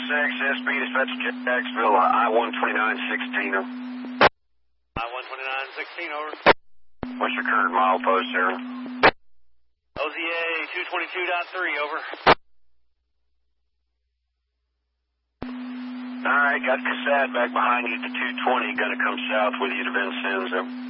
SB dispatch Jacksonville, I-129-16. I-129-16, over. What's your current milepost there? OZA 222.3, over. All right, got Cassad back behind you at the 220. Gonna come south with you to Vincennes.